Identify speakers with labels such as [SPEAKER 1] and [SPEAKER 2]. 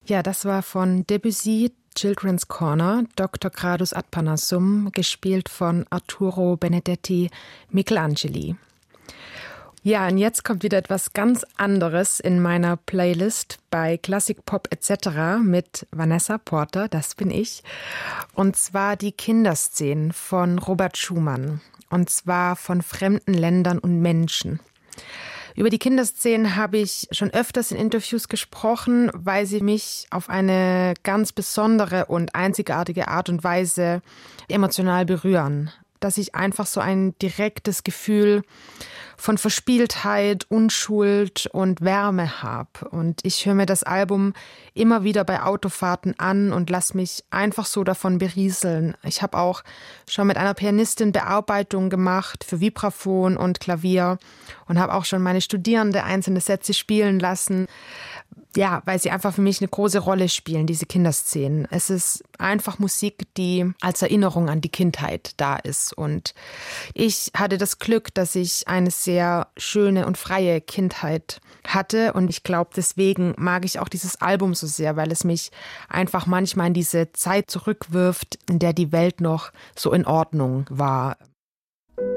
[SPEAKER 1] Ja, das war von Debussy, Children's Corner, Dr. Gradus ad Parnassum, gespielt von Arturo Benedetti Michelangeli. Ja, und jetzt kommt wieder etwas ganz anderes in meiner Playlist bei Classic Pop etc. mit Vanessa Porter, das bin ich. Und zwar die Kinderszenen von Robert Schumann. Und zwar von fremden Ländern und Menschen. Über die Kinderszenen habe ich schon öfters in Interviews gesprochen, weil sie mich auf eine ganz besondere und einzigartige Art und Weise emotional berühren. Dass ich einfach so ein direktes Gefühl von Verspieltheit, Unschuld und Wärme habe. Und ich höre mir das Album immer wieder bei Autofahrten an und lasse mich einfach so davon berieseln. Ich habe auch schon mit einer Pianistin Bearbeitung gemacht für Vibraphon und Klavier und habe auch schon meine Studierende einzelne Sätze spielen lassen. Ja, weil sie einfach für mich eine große Rolle spielen, diese Kinderszenen. Es ist einfach Musik, die als Erinnerung an die Kindheit da ist. Und ich hatte das Glück, dass ich eine sehr schöne und freie Kindheit hatte. Und ich glaube, deswegen mag ich auch dieses Album so sehr, weil es mich einfach manchmal in diese Zeit zurückwirft, in der die Welt noch so in Ordnung war.